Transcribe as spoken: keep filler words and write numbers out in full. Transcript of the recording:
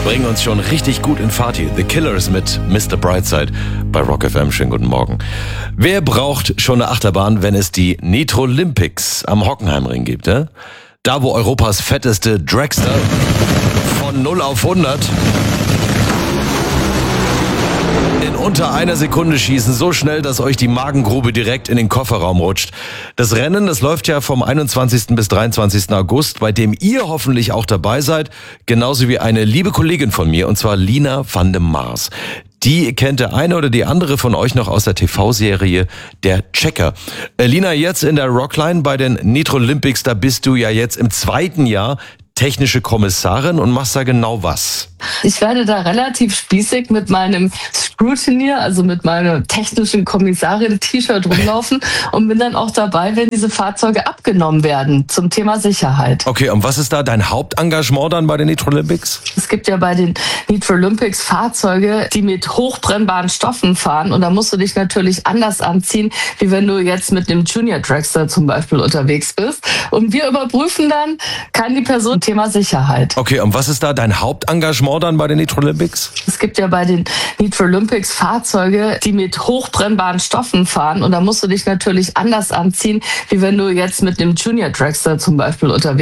bringen uns schon richtig gut in Fahrt hier. The Killers mit Mister Brightside bei Rock F M. Schönen guten Morgen. Wer braucht schon eine Achterbahn, wenn es die Nitrolympics am Hockenheimring gibt? Eh? Da, wo Europas fetteste Dragster von null auf hundert in unter einer Sekunde schießen, so schnell, dass euch die Magengrube direkt in den Kofferraum rutscht. Das Rennen, das läuft ja vom einundzwanzigsten bis dreiundzwanzigsten August, bei dem ihr hoffentlich auch dabei seid, genauso wie eine liebe Kollegin von mir, und zwar Lina van dem Mars. Die kennt der eine oder die andere von euch noch aus der T V-Serie Der Checker. Äh, Lina, jetzt in der Rockline bei den Nitrolympics, da bist du ja jetzt im zweiten Jahr technische Kommissarin und machst da genau was? Ich werde da relativ spießig mit meinem Scrutineer, also mit meinem technischen Kommissarin-T-Shirt rumlaufen und bin dann auch dabei, wenn diese Fahrzeuge abgenommen werden zum Thema Sicherheit. Okay, und was ist da dein Hauptengagement dann bei den Nitrolympics? Es gibt ja bei den Nitrolympics Fahrzeuge, die mit hochbrennbaren Stoffen fahren, und da musst du dich natürlich anders anziehen, wie wenn du jetzt mit einem Junior Dragster zum Beispiel unterwegs bist. Und wir überprüfen dann, kann die Person Thema Sicherheit. Okay, und was ist da dein Hauptengagement dann bei den Nitrolympics? Es gibt ja bei den Nitrolympics Fahrzeuge, die mit hochbrennbaren Stoffen fahren, und da musst du dich natürlich anders anziehen, wie wenn du jetzt mit einem Junior Dragster zum Beispiel unterwegs bist.